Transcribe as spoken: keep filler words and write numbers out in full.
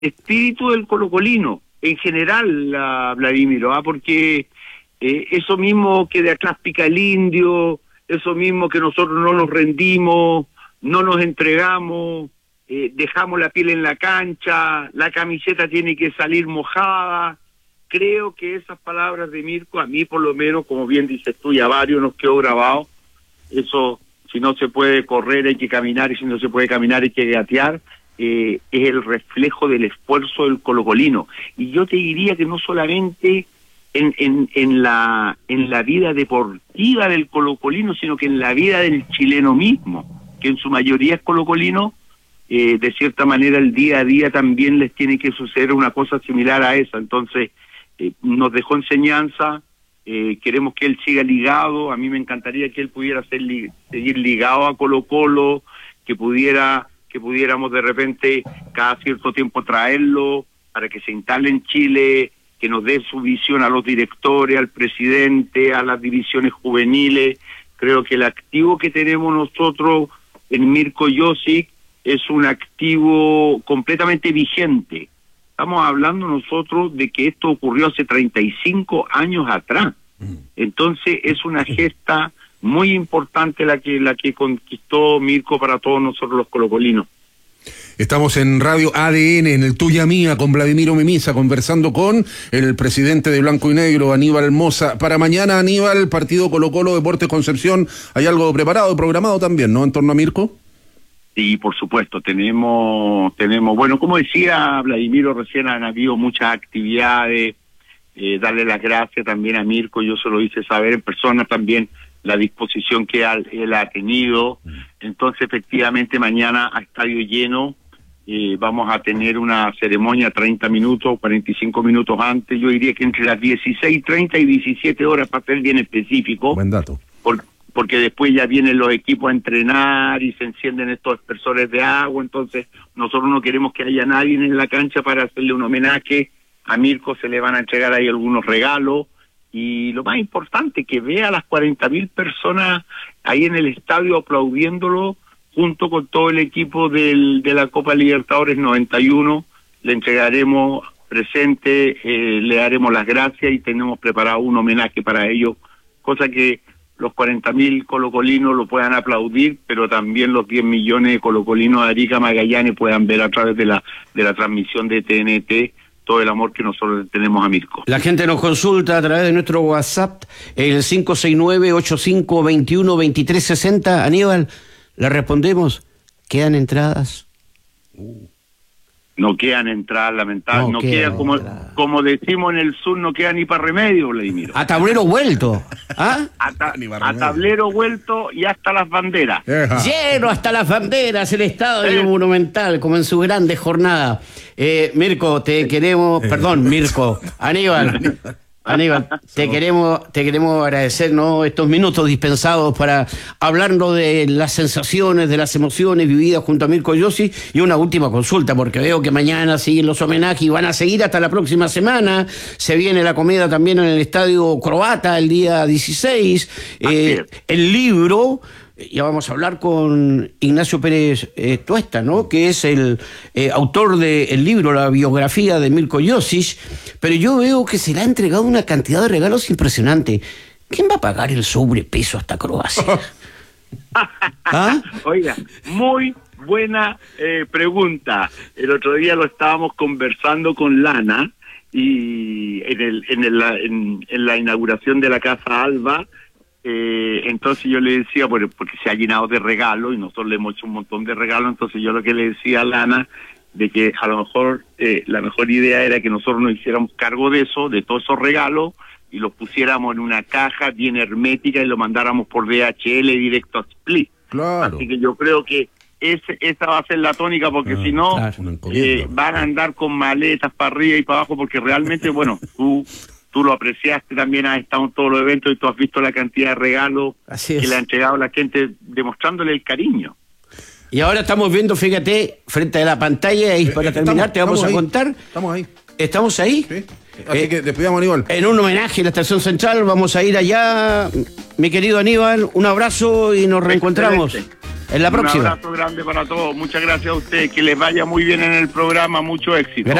espíritu del colocolino, en general, la, Vladimiro, ¿ah? porque eh, eso mismo que de atrás pica el indio, eso mismo que nosotros no nos rendimos, no nos entregamos, eh, dejamos la piel en la cancha, la camiseta tiene que salir mojada. Creo que esas palabras de Mirko, a mí por lo menos, como bien dices tú, y a varios nos quedó grabado, eso, si no se puede correr hay que caminar, y si no se puede caminar hay que gatear, eh, es el reflejo del esfuerzo del colocolino. Y yo te diría que no solamente en, en, en, la, en la vida deportiva del colocolino, sino que en la vida del chileno mismo, que en su mayoría es colocolino. Eh, de cierta manera el día a día también les tiene que suceder una cosa similar a esa. Entonces eh, nos dejó enseñanza, eh, queremos que él siga ligado. A mí me encantaría que él pudiera ser li seguir ligado a Colo Colo, que pudiera que pudiéramos de repente cada cierto tiempo traerlo para que se instale en Chile, que nos dé su visión a los directores, al presidente, a las divisiones juveniles. Creo que el activo que tenemos nosotros en Mirko Josic es un activo completamente vigente. Estamos hablando nosotros de que esto ocurrió hace treinta y cinco años atrás. Entonces es una gesta muy importante la que la que conquistó Mirko para todos nosotros los colocolinos. Estamos en Radio A D N, en el Tuya Mía, con Vladimiro Memisa, conversando con el presidente de Blanco y Negro, Aníbal Mosa. Para mañana, Aníbal, partido Colo Colo, Deportes Concepción, ¿hay algo preparado, programado también, no, en torno a Mirko? Sí, por supuesto, tenemos, tenemos, bueno, como decía Vladimiro recién, han habido muchas actividades, eh, darle las gracias también a Mirko, yo se lo hice saber en persona también, la disposición que él ha tenido. Entonces, efectivamente, mañana a estadio lleno, eh, vamos a tener una ceremonia treinta minutos, cuarenta y cinco minutos antes, yo diría que entre las dieciséis treinta y diecisiete horas, para ser bien específico. Buen dato. Por, porque después ya vienen los equipos a entrenar y se encienden estos aspersores de agua, entonces nosotros no queremos que haya nadie en la cancha para hacerle un homenaje. A Mirko se le van a entregar ahí algunos regalos, y lo más importante, que vea a las cuarenta mil personas ahí en el estadio aplaudiéndolo, junto con todo el equipo del, de la Copa Libertadores noventa y uno, le entregaremos presente, eh, le daremos las gracias y tenemos preparado un homenaje para ellos, cosa que los cuarenta mil colocolinos lo puedan aplaudir, pero también los diez millones de colocolinos de Arica Magallanes puedan ver a través de la, de la transmisión de T N T todo el amor que nosotros tenemos a Mirko. La gente nos consulta a través de nuestro WhatsApp, el cinco seis nueve, ocho cinco dos uno, dos tres seis cero. Aníbal, le respondemos, ¿quedan entradas? Uh. No quedan entradas, lamentablemente. No, no queda, como, como decimos en el sur, no queda ni para remedio, Vladimiro. A tablero vuelto. ¿Ah? A, ta a tablero vuelto y hasta las banderas. Lleno hasta las banderas, el estadio eh. monumental, como en su grande jornada. Eh, Mirko, te queremos, perdón, Mirko, Aníbal. Aníbal, te queremos, te queremos agradecer, ¿no?, estos minutos dispensados para hablarnos de las sensaciones, de las emociones vividas junto a Mirko Josic. Y una última consulta, porque veo que mañana siguen los homenajes y van a seguir hasta la próxima semana. Se viene la comida también en el Estadio Croata el día dieciséis. Eh, el libro, ya vamos a hablar con Ignacio Pérez eh, Tuesta, ¿no?, que es el eh, autor del libro, la biografía de Mirko Josic, pero yo veo que se le ha entregado una cantidad de regalos impresionante. ¿Quién va a pagar el sobrepeso hasta Croacia? ¿Ah? Oiga, muy buena eh, pregunta. El otro día lo estábamos conversando con Lana, y en, el, en, el, en, en la inauguración de la Casa Alba. Eh, entonces yo le decía, bueno, porque se ha llenado de regalos y nosotros le hemos hecho un montón de regalos, entonces yo lo que le decía a Lana, de que a lo mejor eh, la mejor idea era que nosotros nos hiciéramos cargo de eso, de todos esos regalos, y los pusiéramos en una caja bien hermética y lo mandáramos por D H L directo a Split. Claro. Así que yo creo que ese, esa va a ser la tónica, porque ah, si no, claro, eh, van a andar con maletas para arriba y para abajo, porque realmente, bueno, tú... Tú lo apreciaste, también has estado en todos los eventos y tú has visto la cantidad de regalos que le ha entregado la gente, demostrándole el cariño. Y ahora estamos viendo, fíjate, frente a la pantalla, y para terminar estamos, te vamos a ahí. contar. Estamos ahí. ¿Estamos ahí? Sí. Así eh, que despidamos a Aníbal. En un homenaje a la Estación Central, vamos a ir allá. Mi querido Aníbal, un abrazo y nos reencontramos. Excelente. En la próxima. Un abrazo grande para todos. Muchas gracias a ustedes. Que les vaya muy bien en el programa. Mucho éxito.